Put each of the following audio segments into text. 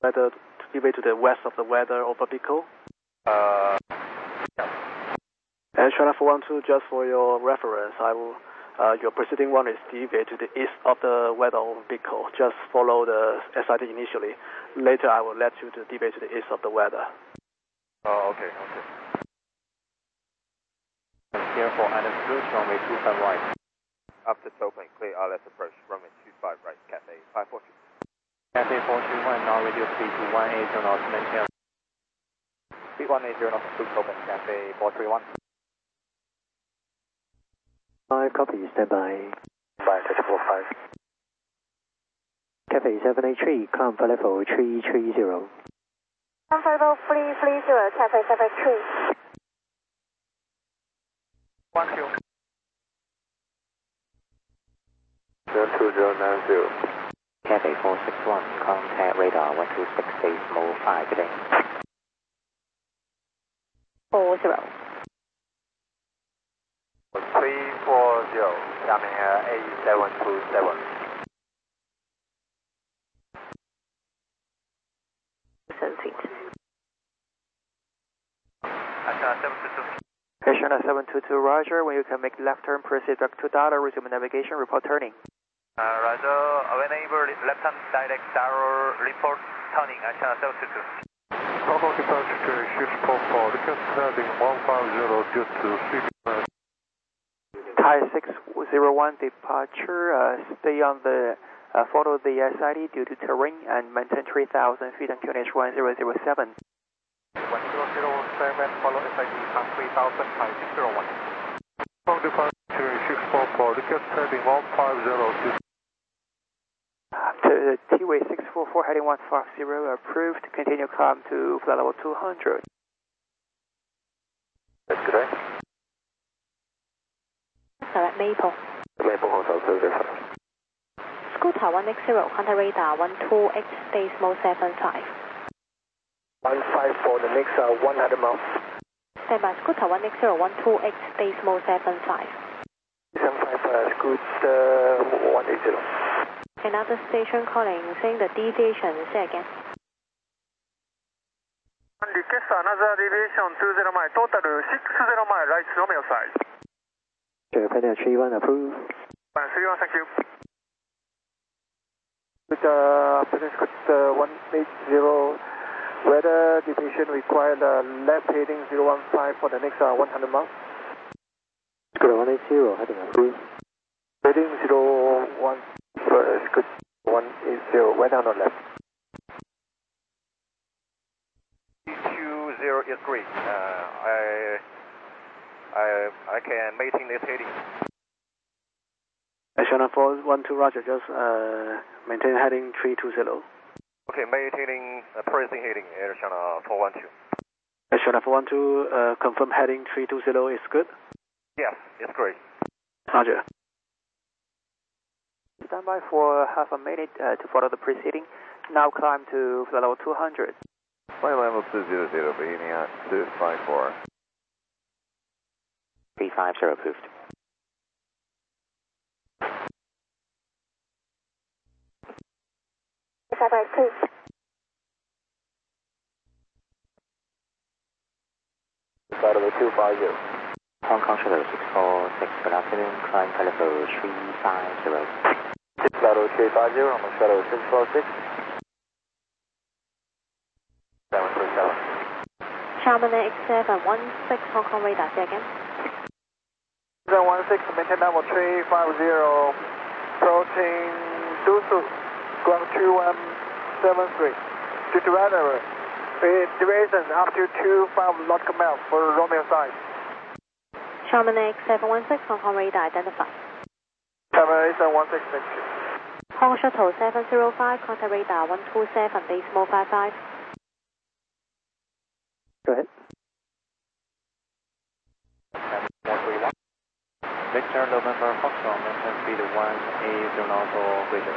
weather to deviate to the west of the weather over Pico. Yeah. And China 412, just for your reference, I will. Your preceding one is deviate to the east of the weather over Pico. Just follow the SID initially. Later, I will let you to deviate to the east of the weather. Oh, okay. Here for understood, runway 25 right. After opening, clear RLS approach, runway 25 right, Cathay 542. Cathay 431, now radio speed to 180 knots, maintain. Speed 180 knots, cruise open, Cathay 431. 5, copy, stand by. By 34.5. Cathay 783, climb for level 330. Climb for level 330, Cathay 783. 1 Q. 72090. Cathay 461, contact radar 126, decimal 5, good day. 40. 340, 下面 A727。 China 722, Roger. When you can make left turn, proceed back to data, resume navigation, report turning. Roger, whenever left hand direct arrow, report turning, China 722. Total departure to shift profile, request heading 150 due to speed. Thai 601 departure, stay on the, follow the SID due to terrain and maintain 3,000 feet on QNH 1007. 1007, follow SID on 3,000, Thai 601. Total departure to shift profile, request heading 150 to T-way 644 heading 150, approved, continue climb to flight level 200. That's good, right? Direct Maple. Maple Hotel 005. Scooter 1X0, contact radar 128, decimal 75. 15 for the next 100 miles. Stand by, Scooter 1X0, 128, decimal 75. 75, Scooter 180. Another station calling, saying the deviation, say again. Request another deviation 20 mile, total 60 mile, right Romeo side. Japan 31 approved. 31, thank you. With President Scoot 180, weather deviation required left heading 015 for the next 100 miles. Scoot 180, heading approved. Heading 01 for Scoot 180, weather on the left. EQ0 is great. I can maintain this heading. China 412, Roger, just maintain heading 320. Okay, maintaining pressing heading, Air China 412. China 412, confirm heading 320 is good? Yes, it's great. Roger. Stand by for half a minute to follow the preceding. Now climb to flight level 200. Flight level 200, beginning at 254. 350 approved. Flight 2. Flight level 250. Hong Kong Shuttle 646, good afternoon, climb flight level 350. Flight level 350, Hong Kong Shuttle 646. 737. Charman X716, Hong Kong radar, say again. 716, maintain level 350, approaching Dusu, ground 2173. Due to weather, deviation up to 25 nautical miles for Romeo side. Charman X716, Hong Kong radar, identify. Charman X716, thank you. Hong Shuttle 705, contact radar 127, decimal 55. Go ahead. Victor November Foxtrot, maintain speed 180 knots or greater.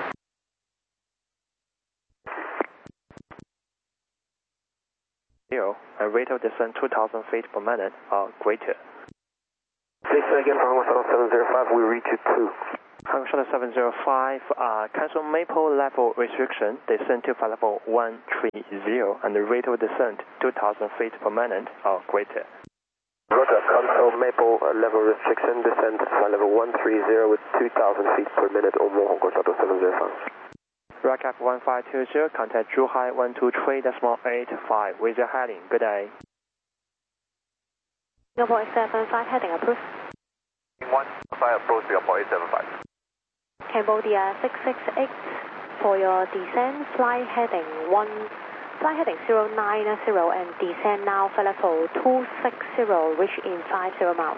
Rate of descent 2,000 feet per minute or greater. Please again, Hong Kong 705, we reach you 2. Hong Kong 705, cancel Maple level restriction, descend to flight level 130, and the rate of descent 2,000 feet per minute or greater. Roger, cancel Maple level restriction, descend to flight level 130 with 2,000 feet per minute or more, Hong Kong Shuttle 705. Rocket 1520, contact Zhuhai 123.85 with your heading. Good day. Singapore 875 heading approved. 15 approach Singapore 875. Cambodia 668 for your descent, flight heading 090 and descend now for level 260, reach in 50 miles.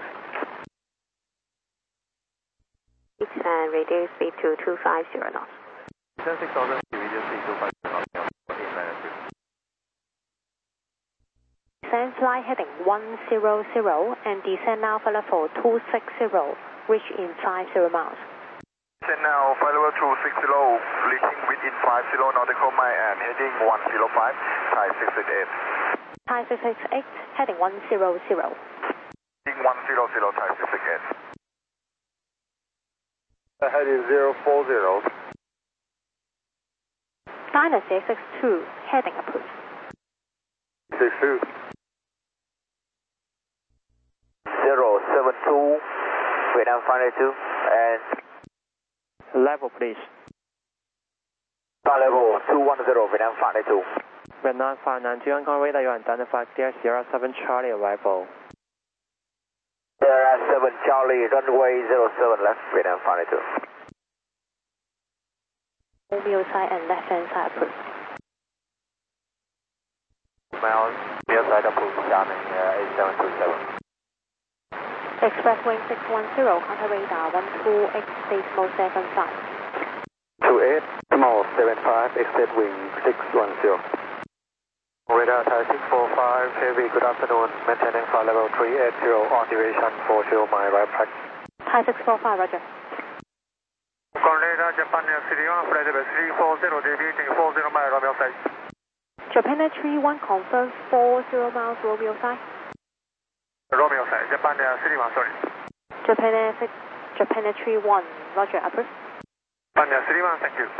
And reduce speed to 250 knots. Descend 6,000 feet, reduce speed to 250 knots. Descend flight heading 100 and descend now for level 260, reach in 50 miles. Descend now, flight level 260, reaching within 50 nautical mile and heading 105, Thai 668. Thai 668, heading 100. Heading 100, Thai 668. Heading 040. China 662, heading approved. 62. 072, Vietnam 582, and Level please. flight level 210, Vietnam 582. Vietnam 592, Hong Kong radar, you identified Deer Sierra 7 Charlie arrival. Sierra 7 Charlie, runway 07 left, Vietnam 582. Romeo side and left hand side approved. Near side approved, Xiamen 8727. Express wing 610, contact radar 128, decimal 75. 28, small 75, exit wing 610. Radar Thai 645, heavy, good afternoon. Maintaining flight level 380 on duration 40 mile right track. Thai 645, roger. Hong Kong radar, Japan City 1, flight level 340, deviating 40 mile Romeo side. Japan 31, confirm 40 miles Romeo side. Romeo side, Japan City 1, sorry. Japan 31, roger, approved. Japan City 1, thank you.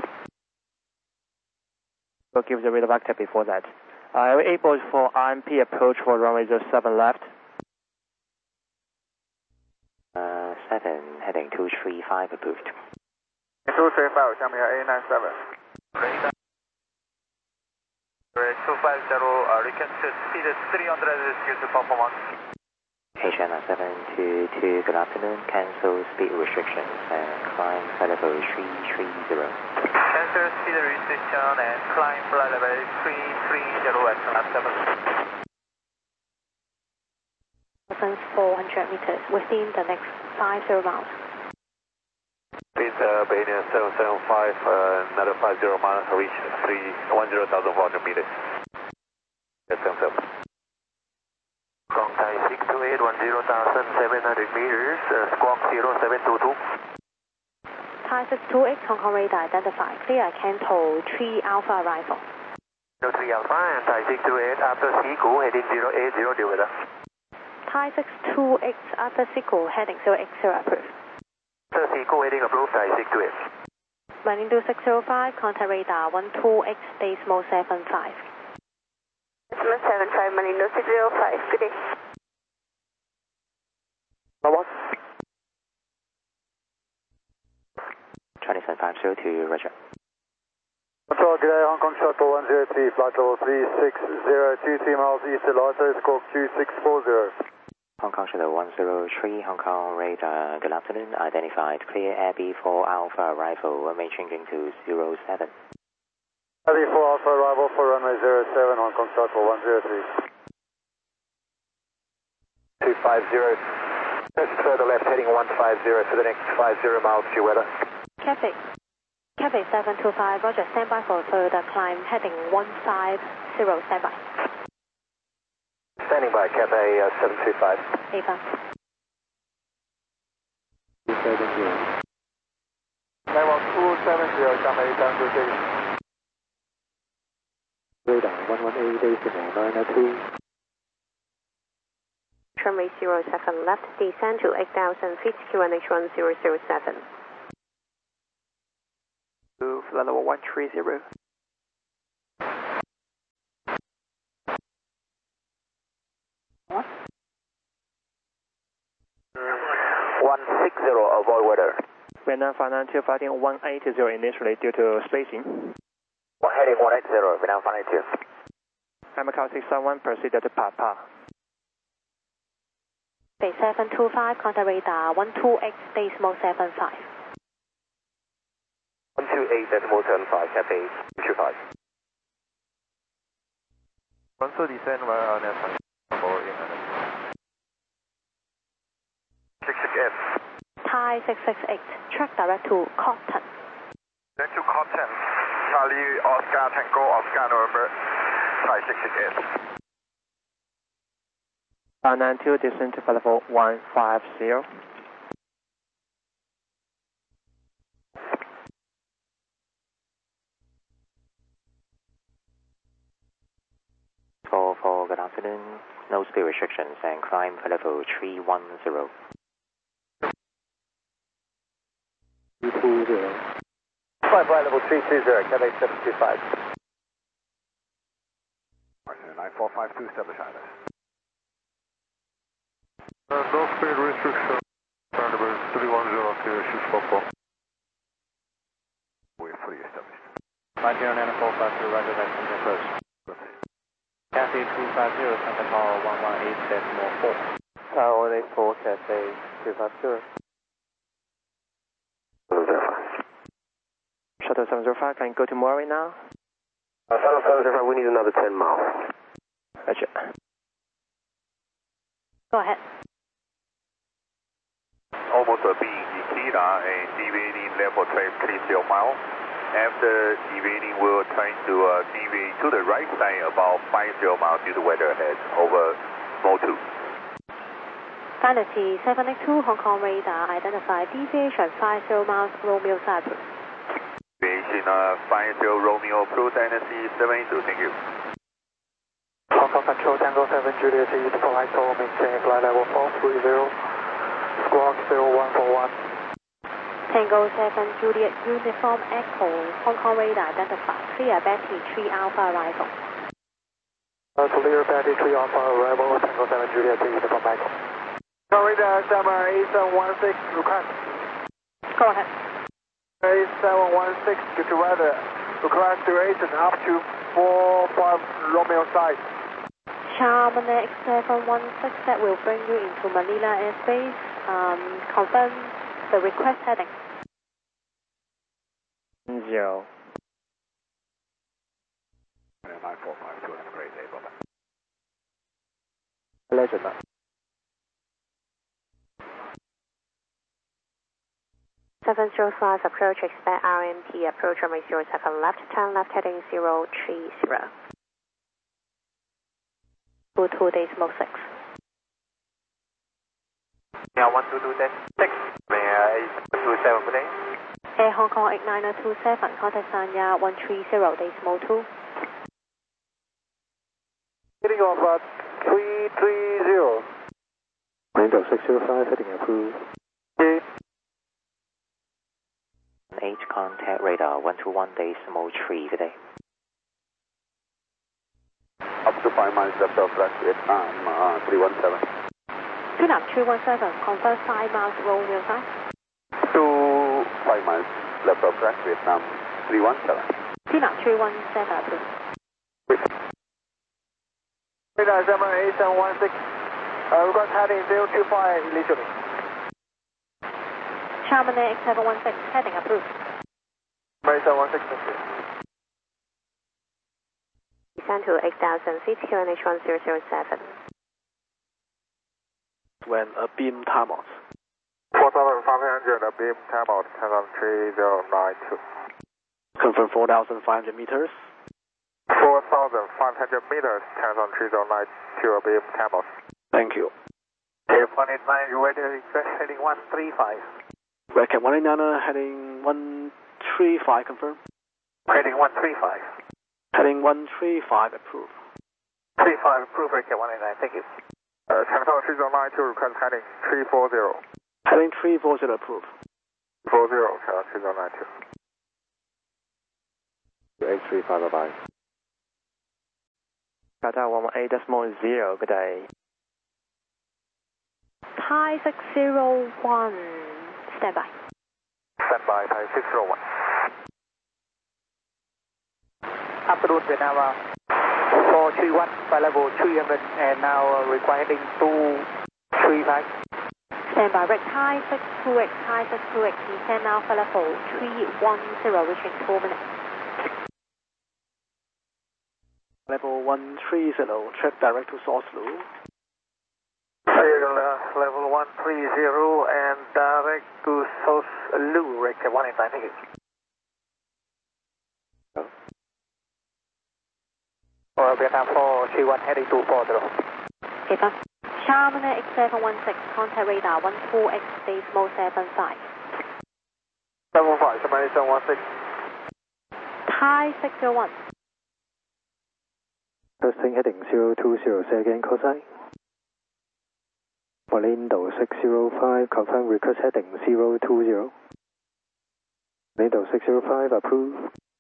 We'll give the radar back tap before that. Are we able for RMP approach for runway 07 left? 7, heading 235 approved. 235, Xiamen A97. Radar 250, requested speed 300 due to performance. Asiana 722, good afternoon. Cancel speed restrictions and climb flight level 330. Cancel speed restriction and climb flight level 330 at last 7. Distance 400 meters within the next 50 miles. Speed Beijing 775, another 50 miles, reach 10,400 meters. Yes, 77. From Thai 628, 10,700 meters, squawk 0722. Thai 628, Hong Kong radar identified. Clear Canto 3 Alpha arrival. 03 Alpha and Thai 628 after Siku, heading 080, deal with us. Thai 628 after Siku, heading 080 approved. After Siku, heading approved, Thai 628. Running to 605, contact radar 128, decimal 75. Decimal 75, Manindo 605, good day. What? Charlie 7502, roger. Control, good day, Hong Kong Shuttle 103, flight level 360, 23 miles east of Lhasa, squawk 2640. Hong Kong Shuttle 103, Hong Kong radar, good afternoon. Identified clear Abbey 4 Alpha arrival, runway changing to 07. Abbey 4 Alpha arrival for runway 07, Hong Kong Shuttle 103. 250. Just further left, heading 150 for the next 50 miles to weather. Cathay 725, roger, standby for further climb, heading 150, standby. Standing by, Cathay 725. A5. 270. Level 270, Xiamen 896. Radar 118, decimal 902. Runway 07 left, descend to 8,000 feet, QNH 1007. flight level 130. What? 160, avoid weather. Vietnam 592 fighting 180 initially due to spacing. Heading 180, Vietnam 592. Macau 671, proceed to Papa. Base 725, contact radar 128, decimal 75. 128.75, Cathay 225. 130 descend via net for in 668. Thai 668, track direct to Cotton. Then to Cotton, Charlie Oscar Tango Oscar November, Thai 668. 592, descend to flight level 150. Good afternoon. No speed restrictions and climb for level 310. 320. Flight level 320, Cathay 725. 945 establish ILS. no speed restriction. Number 310 clear 644. We're fully established. 50945 roger that comes approach. Cathay 250, Santa Clara 118.4. Tower 184, Cathay 250. Shuttle 705, can you go to Maury now? Shuttle 705, we need another 10 miles. Roger. Go ahead. Almost being Ikeda and deviating level 30 miles. After deviating, we'll try to deviate to the right side about 50 miles due to weather ahead over Mode 2. Dynasty 782, Hong Kong radar, identify deviation 50 miles, Romeo Cyprus. Deviation 50 Romeo Pro Dynasty 782, thank you. Hong Kong Control Tango 7 Juliet East for ISO, maintain flight level 430, squawk 0141. Tango 7 Juliet Uniform Echo, Hong Kong radar, identify clear Betty 3 Alpha arrival. Clear Betty 3 Alpha arrival, Tango 7 Juliet East for Michael. Radar Summer 8716, request. Go ahead. 8716, due to weather, request duration up to 45 Romeo side. Chamonix 716, that will bring you into Manila airspace. Confirm the request heading. 0. 9452, have a great day, bye-bye. Legend. 705, approach, expect RMP, approach runway 07 left, turn left heading 030. 22 decimal 6. Yeah, 122.6. May I 27 today? Air Hong Kong 89027, contact Sanya 130 decimal 2. Heading of 330. Window 605, heading approved. 8 contact radar 121 decimal 3 today. Up to 5 miles left of flash Vietnam 317. Philip 317, confirm 5 miles Romeo side. To 5 miles left of flash Vietnam 317. Philip 317, approved. Radar 8716, request heading 025 initially. Chamonix 716, heading approved. 8716. Descend to 8,000 feet, QNH 1007. When a beam timeout. 4,500, a beam timeout, 103092. Confirm 4,500 meters. 4,500 meters, 103092, a beam timeout. Thank you. F189, weather request heading 135. Redcat 189 heading 135, confirm. Heading 135. Heading 135, approved. 35 approved, Redcat 189, thank you. Channel 3092, request heading 340. Heading 340, approved. 40, Channel 3092. 835, bye-bye. Qatar 118.0, good day. Thai 601, standby. Standby, Thai 601. Afternoon, Vietnam 431, flight level 300, and now requiring 235. Standby, red Thai 628, Thai 628, descend now for level 310, reaching 4 minutes. Level 130, track direct to Oslo. Level 130 and direct to Oslo, recap 189, thank you. Vietnam 431, heading to 40. Okay, bye. Charmander X716, contact radar 14X, decimal 75. 75, Charmander 716. Thai 601. Testing heading 020, say again, call sign. Orlando 605, confirm request heading 020. Orlando 605, approve.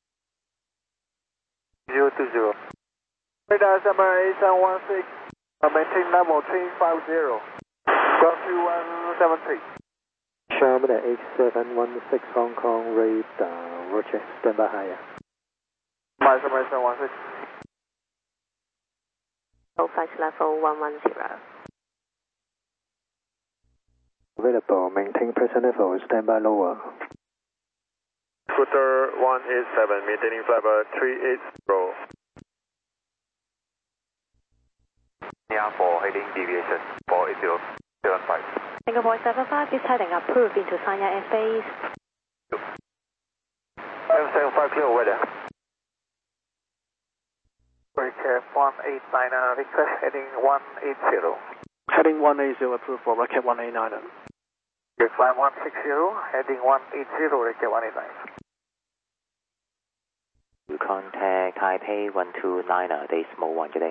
020. Radar Charmander 716, maintain level 350. Ground 2173. Charmander 8716, Hong Kong, radar, roger, stand by higher. Charmander 716. Flight level 110. Available, maintain present level, stand by lower. Scooter 187, maintaining flight level 380. Yeah, for heading deviation 48075. Singapore 75 is heading approved into Sanya airspace. 775 clear weather. Recap 189, request heading 180. Heading 180 approved for Recap 189. Climb 160, heading 180, recap 189. You contact Taipei 129, decimal 1, good day.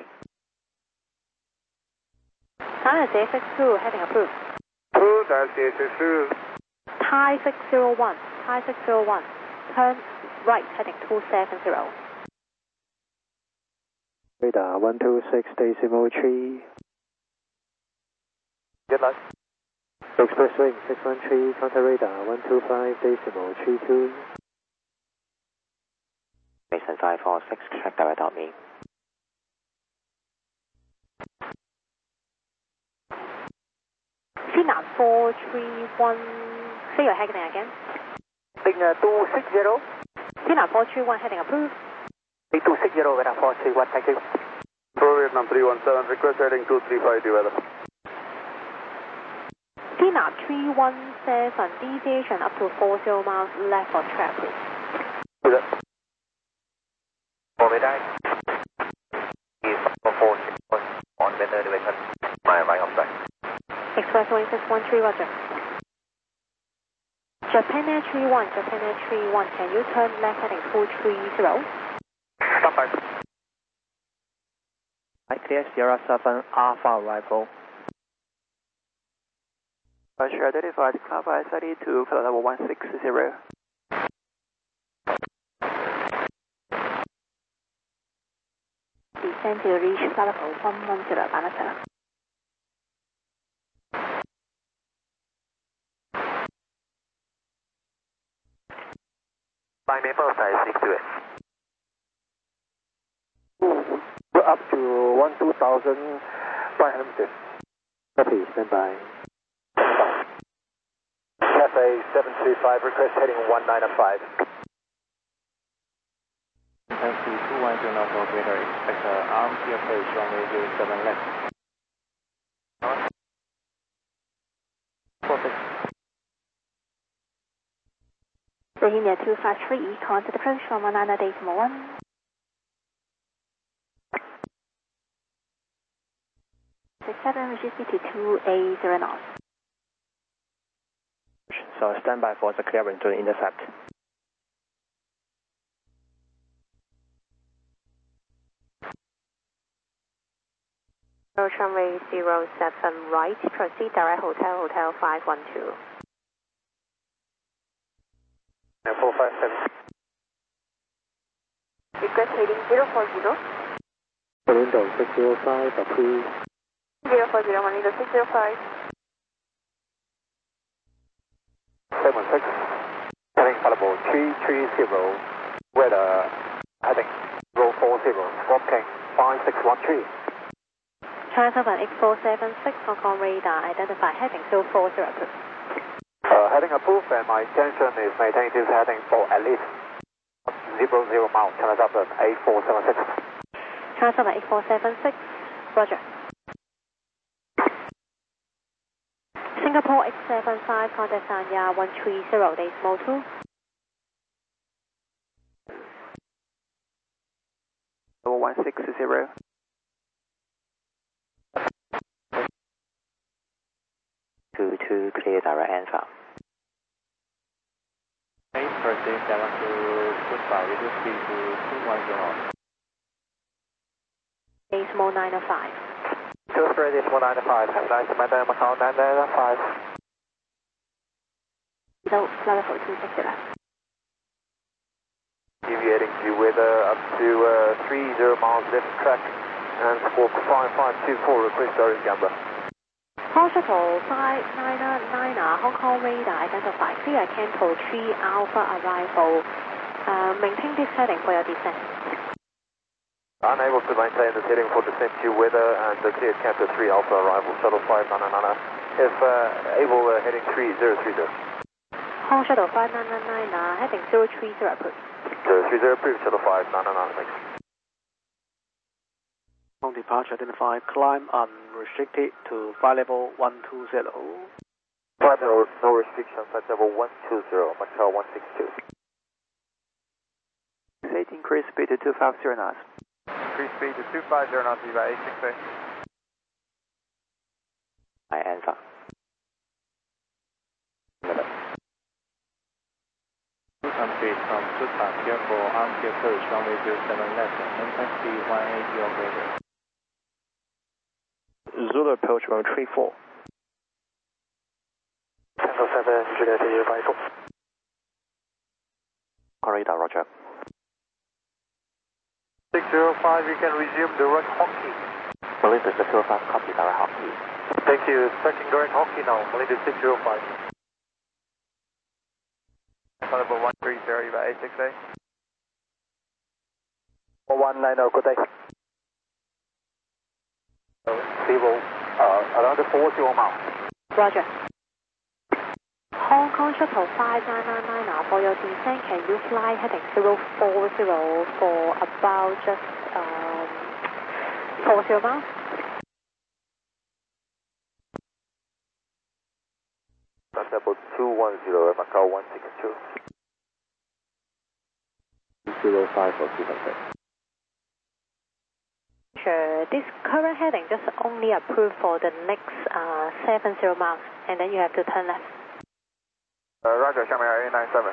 China CX62, heading approved. Approved, CX62. Thai 601, Thai 601, turn right, heading 270. Radar 126, decimal 3. Good luck. Express wing 613, counter radar 125, decimal 32. Mason 546, track direct on me. Vietnam 431, say your heading again. Heading 260. Vietnam 431, heading approved. 260, Vietnam 431, thank you. Vietnam 317, request heading 235, develop. Vietnam 317, deviation up to 40 miles left for track, please. Good. For midnight. Is 446 on weather elevation. My right of sight. Express wing 613, roger. Japan Air 31, Japan Air 31, can you turn left heading 230? Stop by. I clear Sierra 7 Alpha arrival. Sure identified, clarify 32, flight level 160. Descend to reach flight level 110, Banata. By Maple side 628. We're up to 12,500 meters. Copy, stand by. Cafe 735, request heading 195. Taxi 210 North operator, expect armed approach runway 07 left. Perfect. Bohemia 253, contact approach from 190.1. Which is to 280 knots. So stand by for the clearance to intercept. Approach runway 07 right, proceed direct hotel 512. 457. Request heading 040. Malindo 605, approved. 040, Malindo 605. 716, heading fallible 330, weather heading 040, Squawk King 5613. Charter X476, Hong Kong radar, identify heading 040 approved. Heading approved, and my intention is maintain this heading for at least 00 miles, China Southern 8476. Charter X476, roger. Singapore X75, contact Sanya 130, decimal 2. Level 160. 22, clear direct answer. Proceed 7 to goodbye, reduce speed to 210. Decimal 905. 23, decimal 905, have a nice Amanda Macau 995. So, level 260. Deviating due weather up to 30 miles left track and squawk 5524, request direct gambler. Hong Shuttle 599, Hong Kong radar, identify clear Canto 3 Alpha arrival. Maintain this heading for your descent. Unable to maintain the heading for descent due weather and cleared Canto 3 Alpha arrival, shuttle 599. If able, heading 3030. Hong Shuttle 5999, heading 030 approved. 030 approved, shuttle 599, thanks. On departure, identify climb unrestricted to flight level 120. Flight level, no restrictions, flight level 120, Macau 162. 8 increase speed to 250 knots. Increase speed to 250 knots, Viva 868. I answer. Speed from Suta, clear for RC approach, runway 07 left, maintain speed 180 operator. Zulu approach runway 34. Tango 7, Juliet 854. Radar, roger. 605, you can resume direct hockey. Malindo 605, copy direct hockey. Thank you, starting direct hockey now, Malindo 605. Level 130, Viva 868. 190, good day. Zero, around 40 miles. Roger. Hong Kong Shuttle 5999, for your descent, can you fly heading 040 for about just 40 miles? That's level 210, Macau 162. 05 for 200. Sure, this current heading just only approved for the next 70 miles, and then you have to turn left. Roger, Shanghai 897.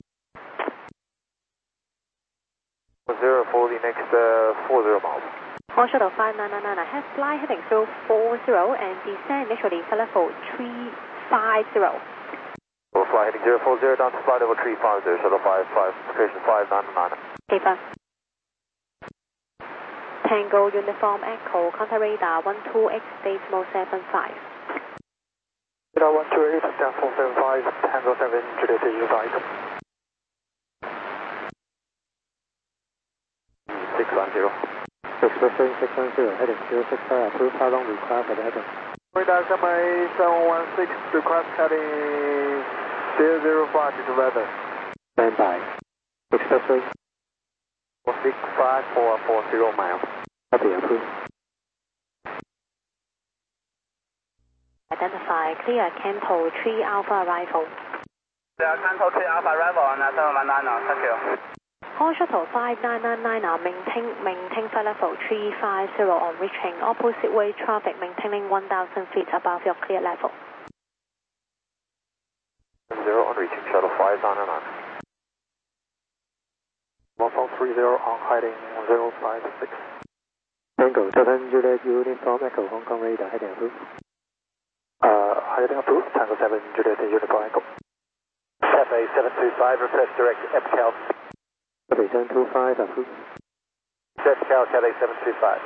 0 for the next 40 miles. Hong Shuttle 5999, has fly heading 040 and descend initially for level 350. We'll fly heading 040 down to flight level 350, shuttle 55, station 599. Paper. Tango Uniform Echo, contact radar 12X decimal 75. Radar 128, down 475, Tango 7, Juliet 85. 610. Expression 610, heading 065, approved, how long required for the heading? Radar Shanghai 716, request heading 005 to weather. Stand by. Expressway. 65440 miles. Copy, approved. Identify clear Canto 3 Alpha arrival. Clear Canto 3 Alpha arrival on 719, thank you. Hong Shuttle 5999, maintain flight level 350 on reaching opposite way traffic, maintaining 1,000 feet above your clear level. 0 on reaching shuttle 599. 1430 on heading 056. Tango 7 Juliet Uniform Echo, Hong Kong radar, heading approved. Heading approved, Tango 7 Juliet Uniform Echo. Cafe 725, request direct MCAL. Cathay 725, approved. Jet Cal, Cathay 725.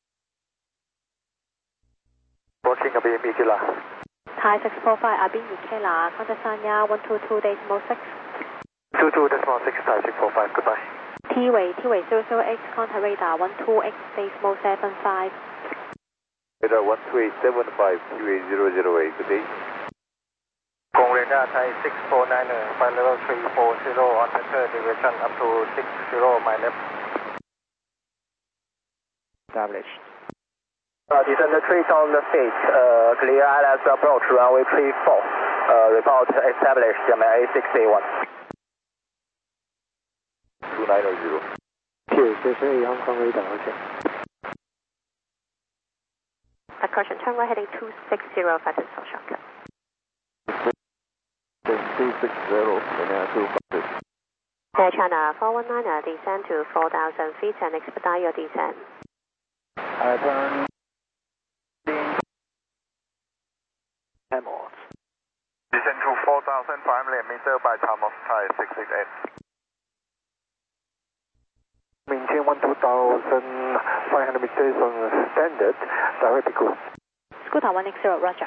Watching a BME Kila. Thai 645, Abin Ikela, contact Sanya 122.6. 22.6, Thai 645, goodbye. T-Way 00X, contact radar 12X.75. Radar 12875, QA 008, good day. Kong radar Thai 649, flight level 340 on center deviation up to 60 my left. Established. Descend 3000 feet, clear ILS approach runway 34. Report established, A6A1. 2900. TH-8 Hong Kong radar, okay. Correction, turn right heading 260, Flight Social Shock. 260, Banana 25. Air China 419, descend to 4,000 feet and expedite your descent. Turn. Hamilton. Descend to 4,500 meters by time of Thai 668. Maintain 12,500 meters on standard, direct course. Scooter 180, roger.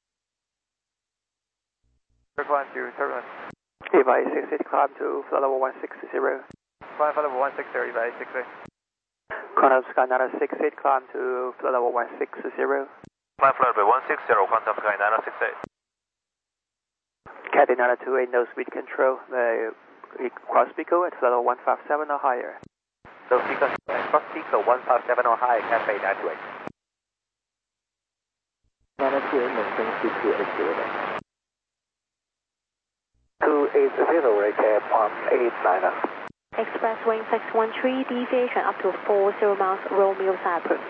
Climb to turbulence. Eva 68, climb to flight level 160. Climb flight level 160, Eva 68. Contact Sky 968, climb to flight level 160. Climb flight level 160, contact Sky 968. Cathay 928, no speed control. The cross Pico at flight level 157 or higher. So sequence, cross Pico 157 or high, Cathay 928. 928, maintain C280. 280, recap 189. Express wing 613, deviation up to 40 miles, Romeo Cyprus.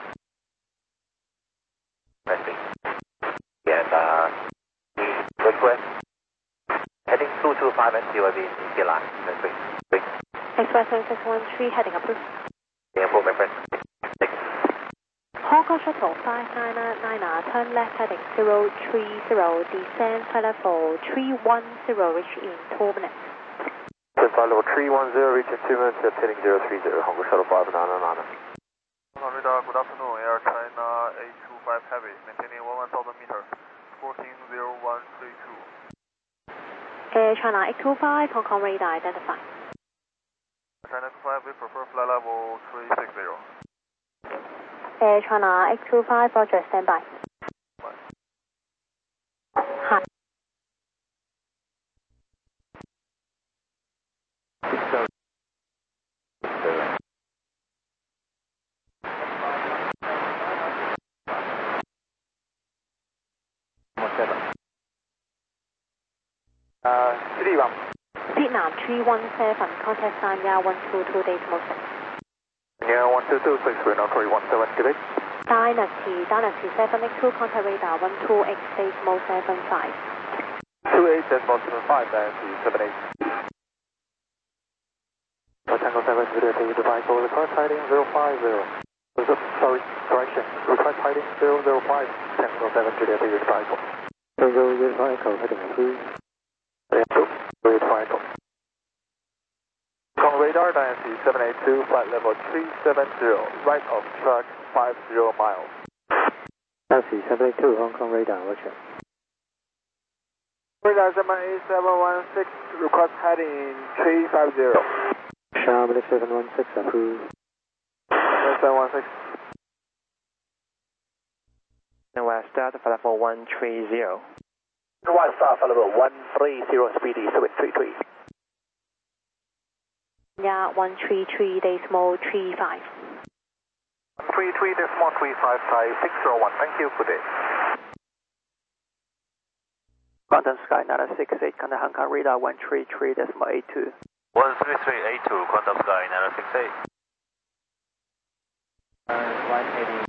Resting. Yes, request. Heading 225 and COV in Kila. Express wing 613, heading approved. Airport reference. Hong Kong Shuttle 5999, turn left heading 030, descend flight level 310, reach in 2 minutes. Flight level 310, reach in 2 minutes, heading 030, Hong Kong Shuttle 5999. Hong Kong radar, good afternoon, Air China 825 Heavy, maintaining 11,000 meters, 140132. Air China 825, Hong Kong radar identified. China 25, we prefer flight level 360. Air China 825, roger, stand by. Hi. Vietnam 317, contact Sanya 122.6. Yeah, 122, please, we're now 317, good day. Dynasty 782, contact radar 12X.75. 28.75, Dynasty 78. Tango 7, video to device over request hiding 050. Sorry, correction, request hiding 005. Tango 7, video to device. Tango 050, heading approved. Kong radar, Dynasty 782, flight level 370, right of track 50 miles. Dynasty 782, Hong Kong radar, roger. Radar 78716, request heading 350. Sharp 716, approved. 716. And we'll start flight level 130. One star, flight level 130, speedy 733. Yeah, 133.35. 133.35, Thai 601, thank you, good day. Contact Sky 968, contact Hong Kong radar 133.82. 13382, contact Sky 968. 180.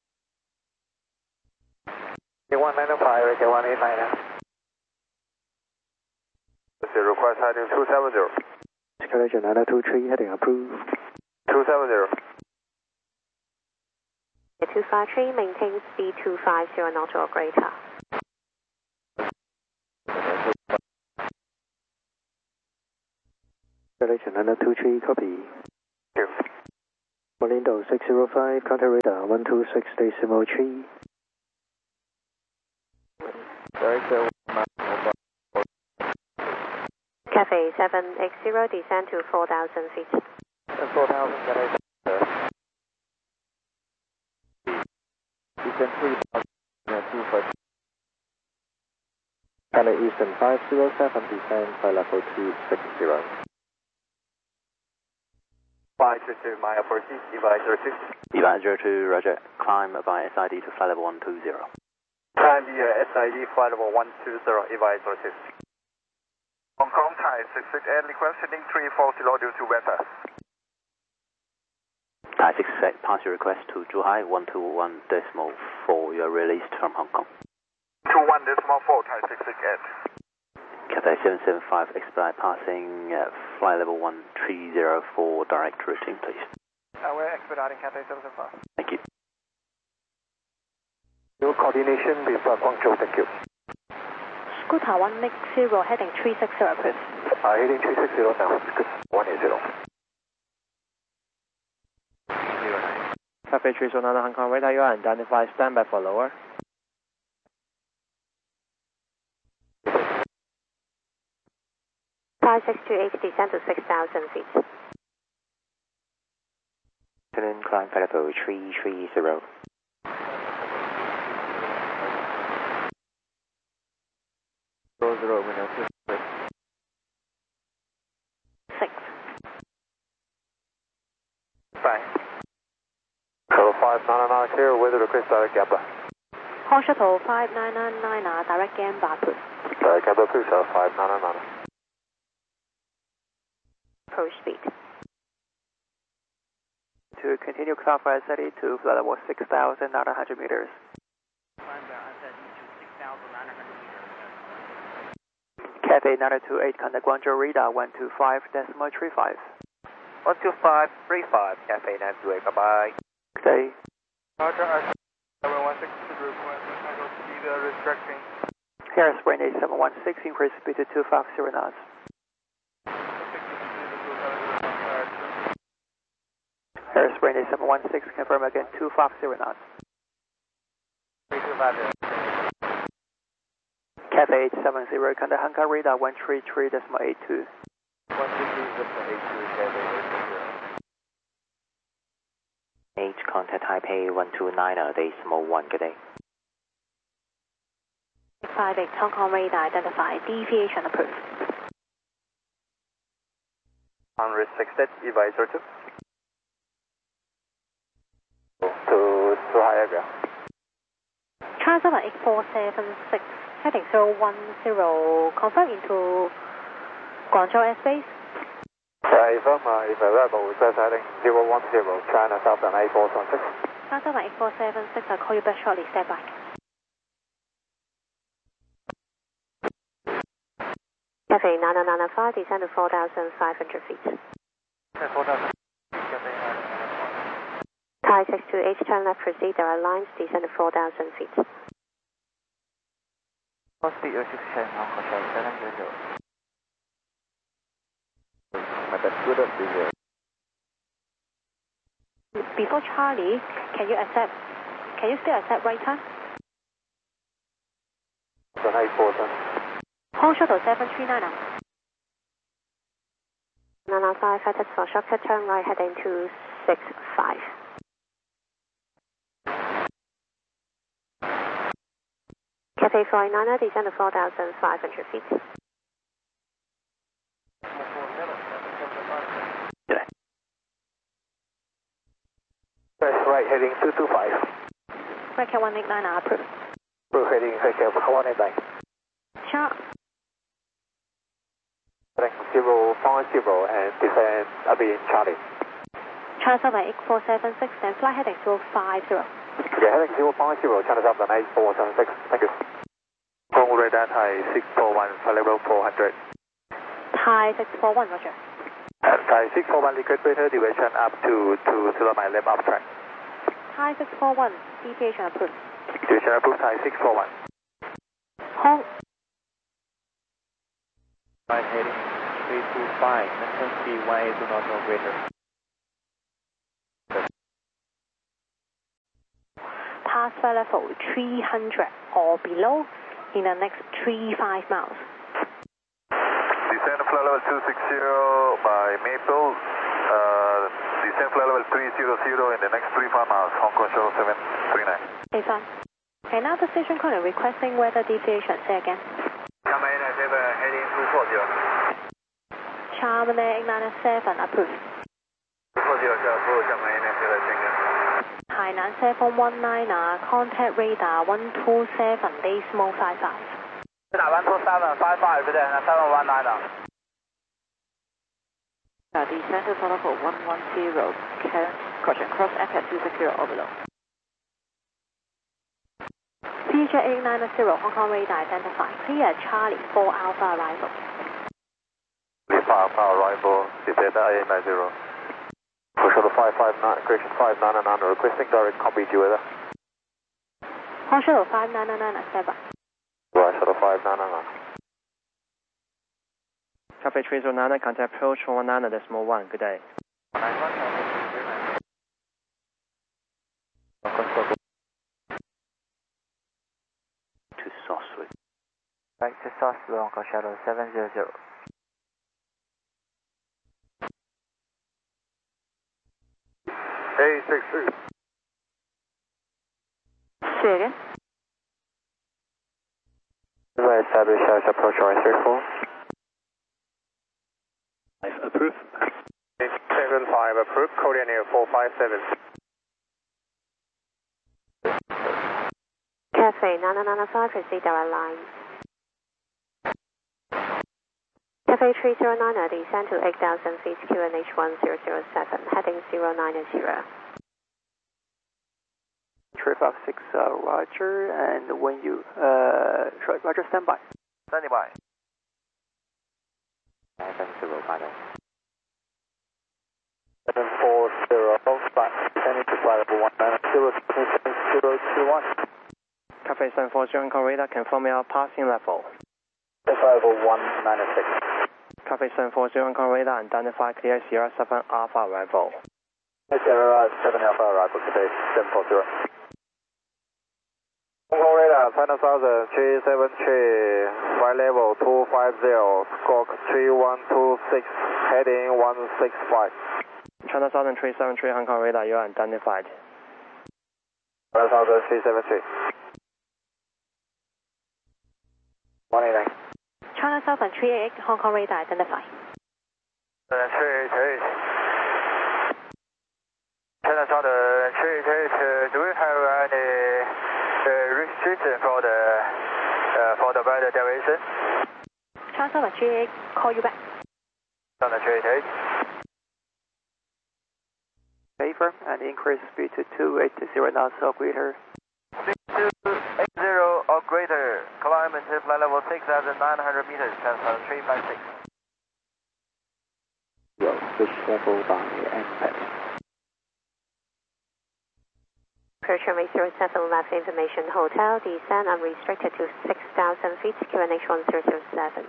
195, radio 189. Request heading 270. Escalation 923, heading approved. 270. 253, maintain speed 250 knots or greater. Relation 923, copy. Yes. Molindo 605, counter radar 126.3. Cafe 780, descend to 4,000 feet. 4,000, get a Eastern 3,000, Canada Eastern 507, descend by level 260. 562, Maya 40, Device 02. Device 02, roger. Climb by SID to flight level 120. Climb via SID flight level 120, Device 02. Hong Kong Thai 668, requesting 340 due to weather. Thai 668, pass your request to Zhuhai 121.4. You are released from Hong Kong. 21.4, Thai 668. Cathay 775, expedite passing flight level 1304, direct routing, please. We're expediting Cathay 775. Thank you. Your coordination with Guangzhou, thank you. Scooter 180, heading 360, approved. Heading 360 now, good. 180. Cafe 309 Hong Kong radar, you are identified, standby for lower. Thai 628, descend to 6,000 feet. Climb flight level 330. Six. Bye. Shuttle 599 clear, weather request direct Gamba. Hong Shuttle 5999, direct Gamba, approved. Direct Gamba, please, Shuttle 599. Approach speed. To continue climb for SID to flight level 6,900 meters. Cathay 928, contact Guangzhou radar 125.35. 125.35, Cafe 928, bye-bye. Good day. Roger, 716 request control speed restricting. Harris Range 716, increase speed to 250 knots. Harris Range 716, confirm again 250 knots. 325. Cathay 870, contact Hong Kong radar 133.82. 133.82, Cafe 870. 8, contact Taipei 129.1, good day. 58, Hong Kong radar, identified, deviation approved. Unrestricted, Device 02. To high area. Transfer 8476, heading 010, confirm into Guangzhou airspace. Affirm, if arrival, request heading 010, China Southern 8476. Transfer 8476, I'll call you back shortly, stand by. Cafe 9995, descend to 4,500 feet. 4,000. Thai 628, turn left, proceed, there are lines, descend to 4,000 feet. Speed restriction, Hong Kong 700. Before Charlie, can you still accept right turn? 84, Hong Shuttle 739 now. 995, headed for shortcut, turn right, heading 265. Cafe 499, descend to 4,500 feet. Right, heading 225. Right cat 189 now, approved. We're heading right cat 189. Sharp. Heading 050 and descend, Charlie. Transfer 8476, then fly heading 050. Okay, heading 050, China Southern 8476. Thank you. Hong radar Thai 641, flight level 400. Thai 641, roger. Thai 641, request better deviation up to 0 mile left off track. Thai 641, deviation approved. Deviation approved, Thai 641. Hong. Right heading 325, maintain speed 180 knots or greater. Pass flight level 300 or below in the next 35 miles. Descend flight level 260 by Maple. Descend flight level 300 in the next 35 miles. Hong Kong Shuttle 739. A5. Another station caller requesting weather deviation. Say again. China 7 heading 240. China 897 approved. 240 是 approve China 7 Hainan 719 contact radar 127 decimal 55. 是打12755对不对？那719。 Descend to flight level 110, caution cross aircraft 260 or below. CJ 890 Hong Kong radar identified. Clear Charlie 4 Alpha arrival. 4 Alpha arrival, descend 890. For shuttle 559, correction 599, requesting direct copy to weather. Hong Shuttle 5999 Right, shuttle 599. Cafe 309, contact approach 19.1. Good day. To Soswell. Back to Soswell, Hong Kong Shuttle 700. A63. Say again. Right, establish approach R34. Approved. 75 approved, coordinate 457. Cafe 9995, proceed direct line. Cafe 309, descend to 8,000 feet, QNH 1007, heading 090. 356, Roger, and when you, Roger, stand by. Standing by. 740 final. 740, back, descending to flight level 190, Cafe 740 Hong Kong radar, confirm your passing level. flight level 196. Cafe 740 Hong Kong radar, identify clear Sierra 7 Alpha arrival. Sierra 7 Alpha arrival today, 740. Hong Kong radar, China Southern 373, flight level 250, squawk 3126, heading 165. China Southern 373 Hong Kong radar, you are identified. China Southern 373. 189. China Southern 388 Hong Kong radar identified. 388. China Southern 388, do we have any restriction for the weather deviation? China Southern 388, call you back. Southern 388. Favor and increase speed to 280 knots or greater. 280 or greater, climb into flight level 6,900 meters, transfer 356. Switch level by NPET. Approach 807 left information hotel, descend unrestricted to 6,000 feet, QNH 1007.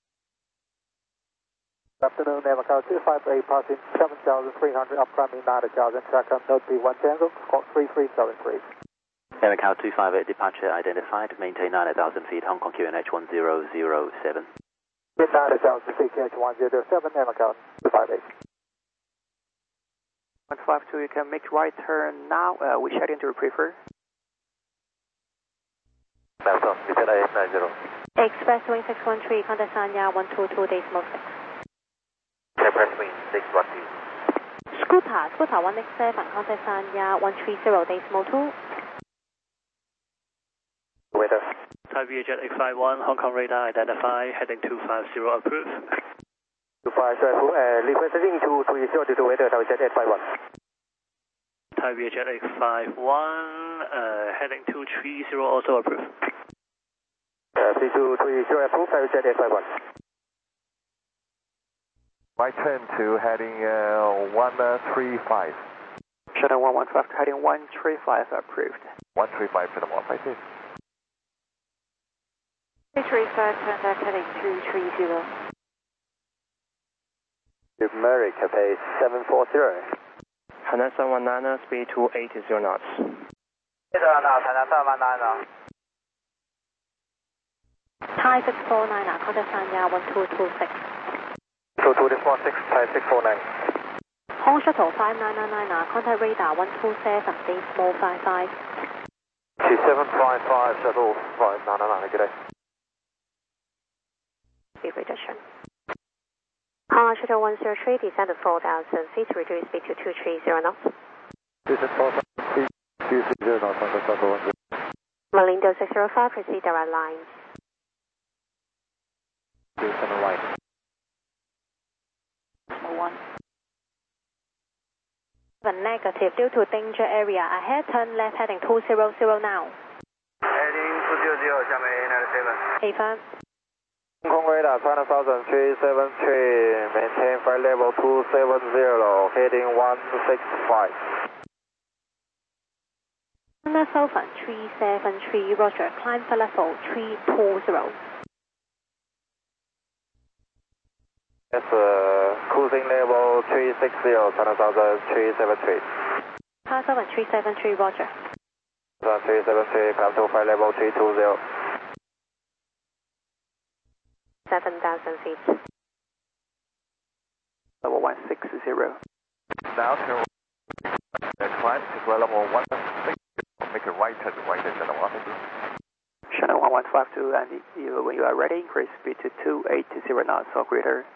Good afternoon, Macau 258, passing 7,300, upclimbing 9,000, track on note B1 Tango, squawk 3373. Macau 258 departure identified, maintain 9,000 feet, Hong Kong QNH 1007. 9,000 feet, QNH 107, Macau 258. 152, you can make right turn now, we check into prefer. Delta, descend 890. Express wing 613, contact Sanya 122 decimal 6. Express wing 612. Scooter 187, contact Sanya 130 decimal 2. Weather. Thai VietJet X51, Hong Kong radar identify, heading 250 approved. 250 approved, requesting to 30 to weather, Thai VietJet X51. Thai VietJet X51, heading 230 also approved. 3230 approved, Thai VietJet X51. Right turn to heading 135. Shuttle 115, heading 135 approved. 135 to the 156. 335, contact heading 230. Mary, Cathay 740. Hana 719, speed 280 knots. 719, 719. Thai 649, contact Sanya 1226. 22.6, Thai 649. Hong Shuttle 5999, contact radar 127, Decimal 55. 2755, Shuttle 5999, good day. Speed reduction. Hong Shuttle 103, descend to 4,000 feet, reduce speed to 230 knots. Descend 4,000 feet, 230 knots, contact Shuttle 103. Malindo 605, proceed direct lines. Descend right. One. Negative due to danger area. Ahead, turn left heading 200 now. Heading 200, 下面 97. Affirm. Hong Kong radar, China Southern 373, maintain flight level 270, heading 165. China Southern 373, Roger, climb for level 320. That's cruising level 360, China Southern 373. China Southern 373, Roger. 373, come to flight level 320. 7,000 feet. Level 160. Now to climb to level 160. Make a right turn channel 150. Channel 1152, and when you are ready, increase speed to 280 knots or greater.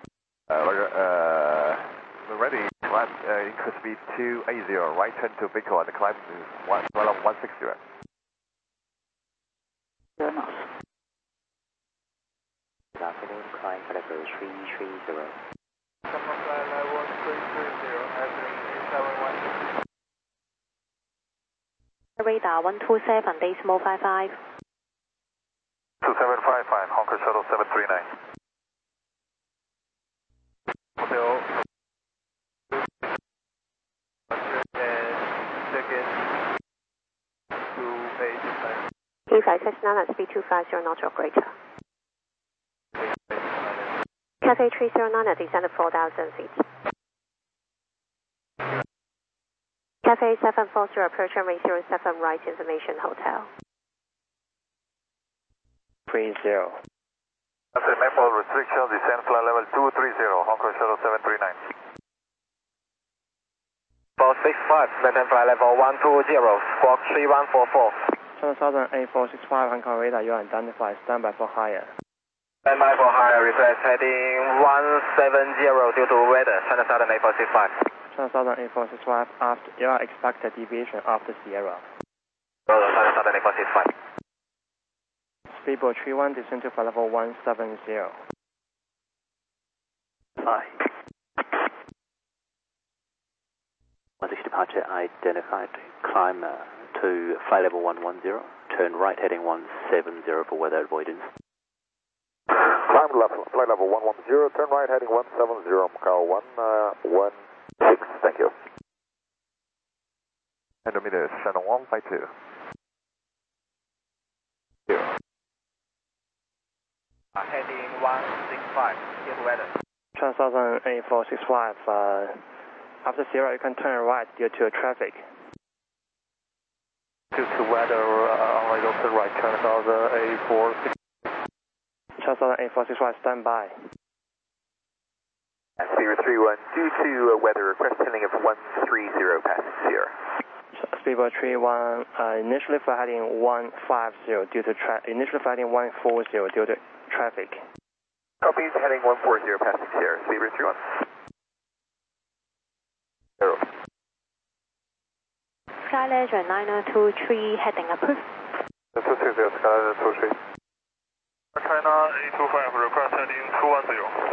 We're ready. Climb, increase speed 280. Right turn to vehicle and climb to level 160. 0 knots. Good afternoon, climb for level 330. Level 330, heading 871. Radar 127, Decimal 55. 2755, Hong Kong Shuttle 739. Hotel. Second. 285. Flight 69 at speed 250 knots or greater. Cathay 309 at descend to 4,000 feet. Cathay 740, approach runway 07 right, information hotel. 30. That's Maple restriction, descend flight level 230, Hong Kong Shuttle 739. 465, maintain flight level 120, squawk 3144. China Southern 8465, Hong Kong radar, you are identified, standby for higher. Standby for higher, request heading 170 due to weather, China Southern 8465. China Southern 8465, after you are expected deviation after Sierra. China Southern 8465. Speedboat 31, descend to flight level 170. Hi. 16 departure identified, climb to flight level 110, turn right heading 170 for weather avoidance. Climb left, flight level 110, turn right heading 170, Macau 116, thank you. 100 meters, channel 152. Heading 165, get weather. China Southern 8465, after Sierra you can turn right due to traffic. Due to weather, only go to the right, China Southern 8465. China Southern 8465, stand by. Speedboat 31, due to weather, request handling of 130 past Sierra. Speedboat 31, initially flight heading 150 due to initially flight heading 140 due to traffic. Copy, heading 140 past Sierra. Speedboat 31. 0. Sky Legend 9023, heading approved. 260, Skyline 23. China 825, request heading 210.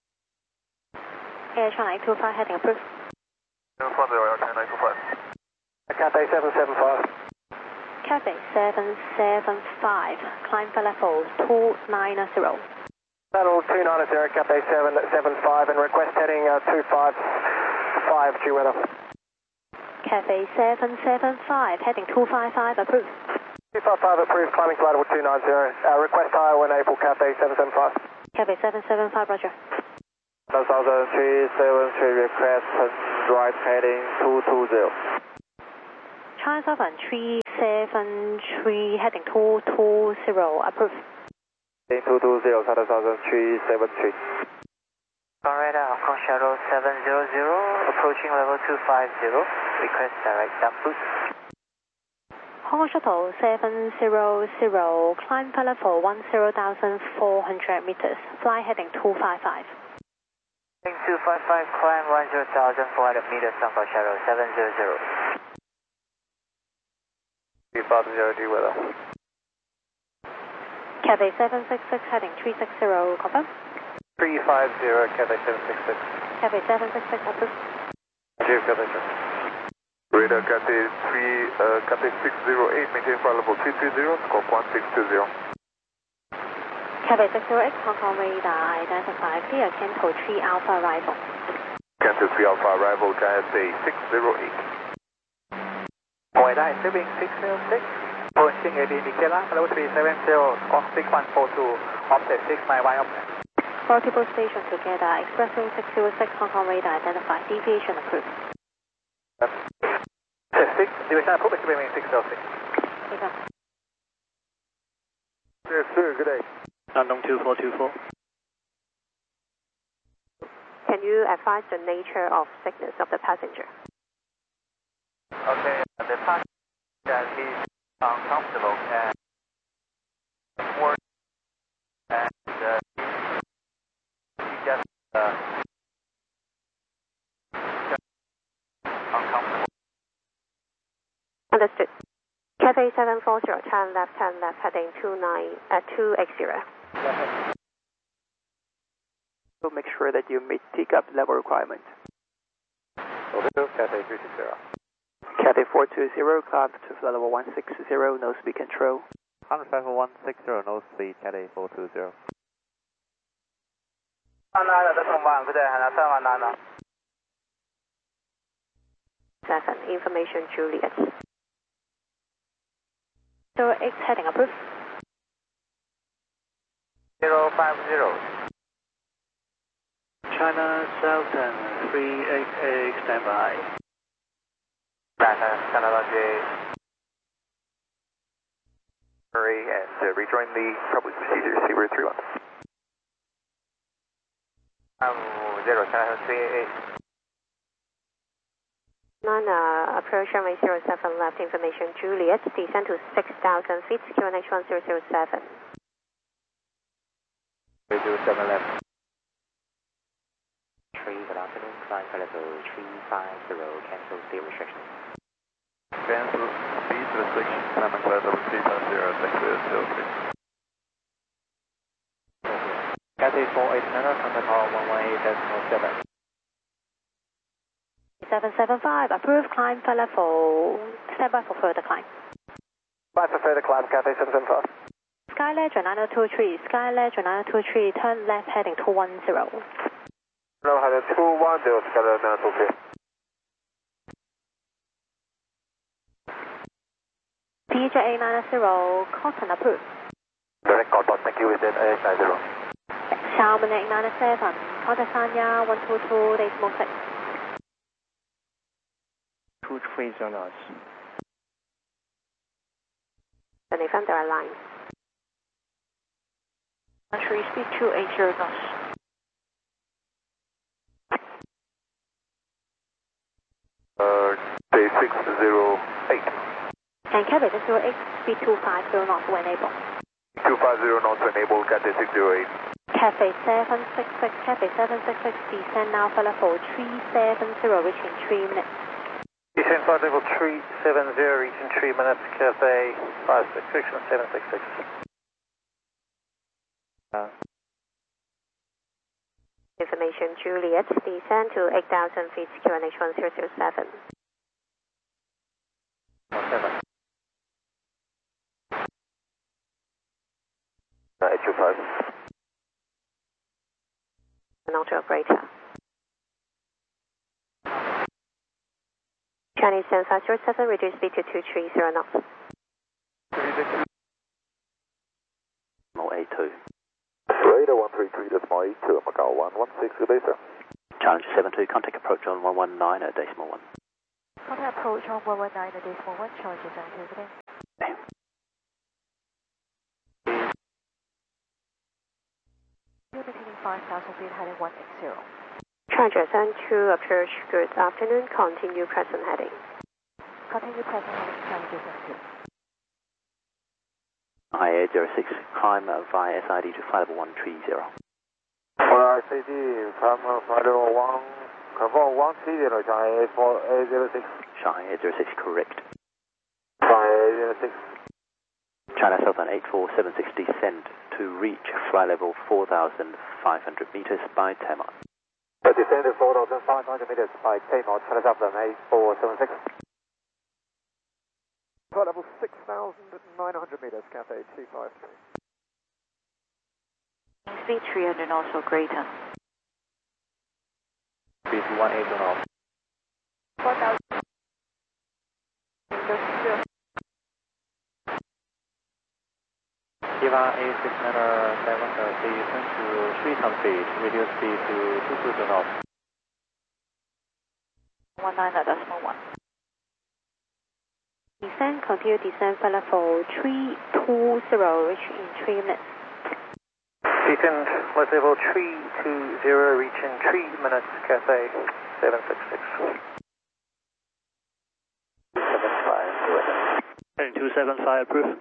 Air China 825, heading approved. 210, China 825. Cathay 775. Cathay 775, climb for level 290. Level 290, Cathay 775, and request heading 255, due weather. Cathay 775, heading 255, approved. 255 approved, climbing to level 290. Request higher when able, Cathay 775. Cathay 775, roger. 373 request turn right heading 220. China 7373 heading 220, approve. Heading 220, China 7373. Radar Hong Kong Shuttle 700, approaching level 250, request direct down boost. Hong Kong Shuttle 700, climb flight level 10,400 meters, fly heading 255. Heading 255, climb 10,400 meters, Hong Kong Shuttle 700. 350 weather. Cathay 766 heading 360, confirm. 350, Cathay 766. Cathay 766, approve. Roger, Cathay 766. Radar Cathay 608, maintain flight level 330, squawk 1620. Cathay 608, Hong Kong radar, identify clear, Canto 3 Alpha arrival. Canto 3 Alpha arrival, Cathay 608. Radar is still being 606, approaching AD indicator, level 370, squawk 6142, offset 691 offset. Multiple stations together, expressway 606, Hong Kong radar, identify deviation approved. 6, deviation approved, still being 606. Okay. Yes, sir, good day. Nantong 2424. Can you advise the nature of sickness of the passenger? Okay, the passenger is uncomfortable and work and he just uncomfortable. Understood. Cathay 740, turn left, heading 280. So make sure that you meet take-up level requirement. Okay, Cathay 360. Cathay 420, climb to flight level 160, no speed control. 15160, no speed, Cathay 420. 7, information Juliet. 08 heading approved. 050. China Southern 388, standby. Canada J. Hurry and rejoin the public procedure, Seabird 31. 0, China 388. 9, approach runway 07 left, information Juliet, descend to 6,000 feet, QNH 1007. 327 left. 3, good afternoon, climb flight level 350, cancel speed restriction. Cancel speed restriction, climb flight level 350, thank you, 06. Cathay 489, contact call 118.07. 775, approved, climb flight level, standby for further climb. Bye for further climb, Cathay 775. Sky Ledger 9023, Sky Ledger 9023, turn left heading 210. No, heading 210, Sky Ledger 9023. PJ 890, Cotton approved. Direct contact, thank you, within AX90. Xiaomi 897, contact Sanya 122, Decimal 6. 230 knots. Then they found their line. Entry speed 280 knots. Day 608. And Cathay 608, speed 250 knots to enable. 250 knots to enable, Cathay 608. Cathay 766, Cathay 766, descend now for level 370, reaching 3 minutes. Descend flight level 370, reaching 3 minutes, Cathay 566 and 766. Information Juliet, descend to 8,000 feet, QNH 1007. 17. 825. An auto operator. Chinese 7507, reduce speed to 230 knots. 82. Radar 1 33.82, Macau 116, good day, sir. Challenger 72, contact approach on 119 at decimal 1. Contact approach on 119 at decimal 1, Challenger 72, good day. Maintaining 5,000 feet, heading 180. Challenger 72, approach, good afternoon, continue present heading. Continue present heading, Challenger 72. Shanghai 806, climb via SID to flight level 130. For SID, from flight level 1, confirm 130, Shanghai 806. Shanghai 806, correct. Shanghai 806. China Southern 84760, descend to reach flight level 4,500 meters by Tamar. Descend to 4,500 meters by Tamar, China Southern 8476. Flight level 6,900 meters, Cathay 253. Speed 300 knots or greater. Speed 18 knots. 4,000. Eva A697, descend to 3,000 feet, reduce speed to 220 knots. 19 at decimal 1. Descend, continue descend, flight level 320, reach in 3 minutes. Descend, flight level 320, reach in 3 minutes, Cathay 766. 275, heading 275, approved.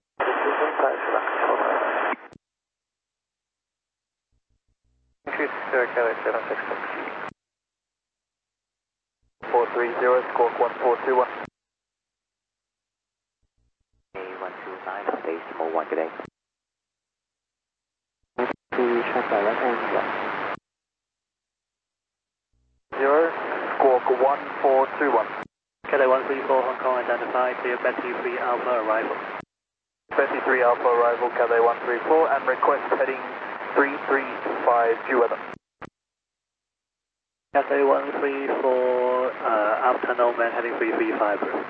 260, Cathay 766. 430, squawk 1421. A129 at decimal 1, good day. To check direct and 0, squawk 1421. Cathay 134, Hong Kong identified, clear Betty 3 Alpha arrival. Betty 3 Alpha arrival, Cathay 134, and request heading 335 due weather. Cathay 134, afternoon man heading 335, approved.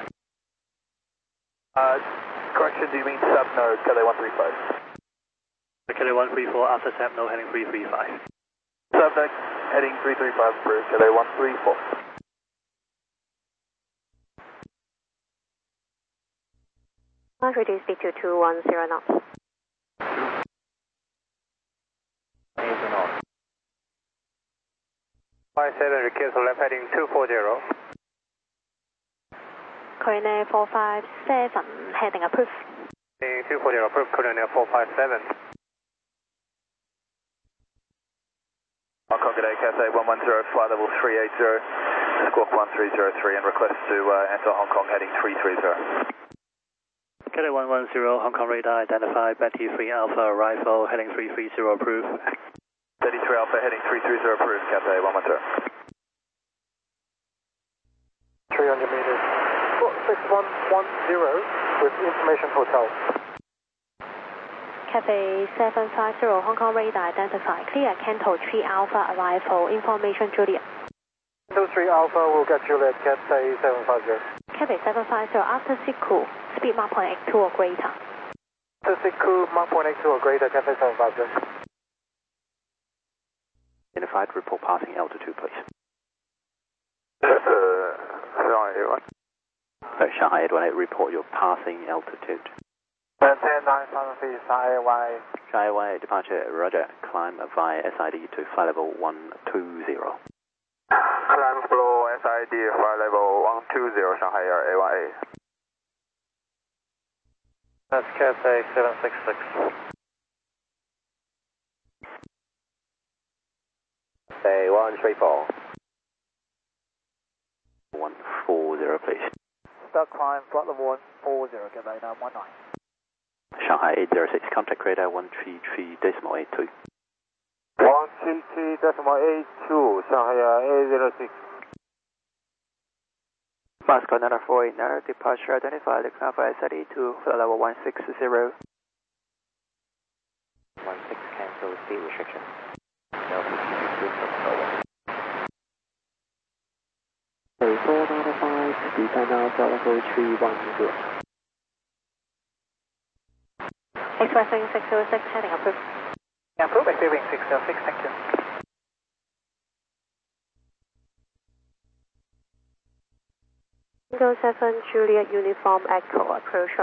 Correction, do you mean sub no, Cathay 135? Cathay 134, after SAP no heading 335. Subject heading 335 approved, Cathay 134. Reduce speed to 210 knots. 18 knots. 57, cancel left heading 240. Corona 457, heading approved. Heading 240, approved, Corona 457. Hong Kong, good day, Cathay 110, flight level 380, squawk 1303, and request to enter Hong Kong heading 330. Cathay 110, Hong Kong radar identified, Betty 3 Alpha arrival, heading 330, approved. Betty 3 Alpha heading 330, approved, Cathay 110. 300 meters. 6110 with information hotel. Cathay 750, Hong Kong radar identified, clear Canto 3 Alpha arrival, information Juliet. Canto 3 Alpha will get Juliet, Cathay 750. Cathay 750, after Siku, speed 1.82 or greater. After Siku, 1.82 or greater, Cathay 750. Identified, report passing altitude, please. Shanghai 818, report your passing altitude. Maintain 9,000 feet, Shanghai 18. Shanghai 18, departure, roger. Climb via SID to flight level 120. Climb below SID, flight level 120, Shanghai Air A18. That's Cathay 766. Say 134. 140, please. Start climb, flight level 140, Cathay 919. Shanghai 806, contact radar 133.82. 133.82, Shanghai 806. Moscow 9489, departure identified, climb via SID to flight level 160. 16 cancel speed restriction. Hey, 495, descend now, flight level 310. Expressing 606, heading approved. Approve, activating 606, thank you. Go 7 Juliet Uniform Echo, approach